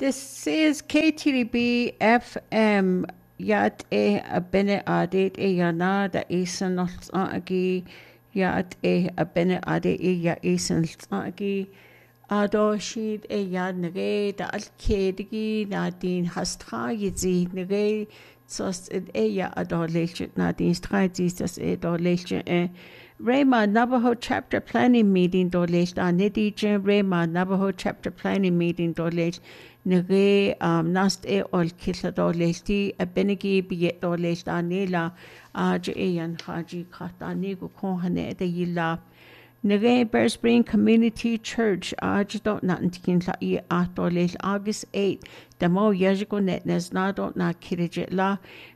This is KTDB FM. Yat abene adet yana da esan agi. Yat abene ade ya esan agi. Ado shid yad nage da alkedigi nadin hastra yizi nage sos ya ado lechit nadin streitis das do leche Rema Navajo Chapter Planning Meeting Dolech da Nedije Rema Navajo Chapter Planning Meeting Dolech Nere Nast ol Killa Dolech di Abenegi Biet Dolech da Nela Aj Eyan Haji Kata Nigu Kohane de Yila Nere Bear Spring Community Church Aj dot Natinkin La I Atolech August 8 Demo Yajigo Netnes Na dot na Kirijit La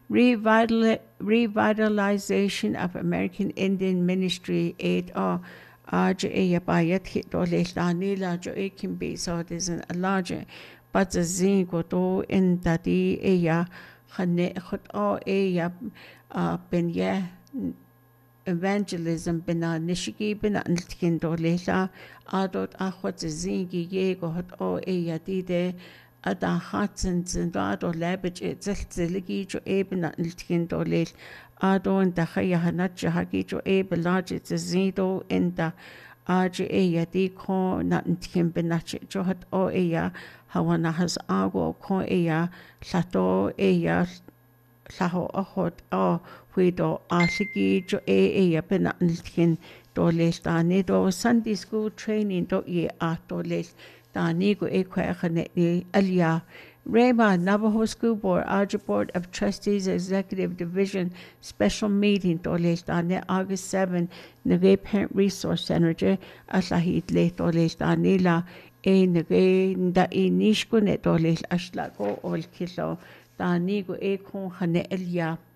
Revitalization of American Indian Ministry aid or bayat hit dolani la jo can be so there's a larger but the zing go in dadi eya hane hot o eya ben evangelism bina nishigi bina nitkin dolela adot ahwat zingi ye go hot o eya dide Ada hatsens and ado labage zeligi jo eben niltkin dolel ado and the hayahanach hagi jo eben large it's a zido in the aja yadi ko natkin benach jo hat o eya hawana has ago ko eya lato eya laho ahot o huido aligi jo eya benatkin dolel dani do Sunday school training do ye atolel Danigo Equahanetni Alia Rema Navajo School Board Aja Board of Trustees Executive Division Special Meeting Dolech Dane August 7 Nage Parent Resource Center Aslahid Le Dolech Danila Nage Nda Nishko Net Dolech Ashlago Ol Kilo Danigo Ekon Hane Elia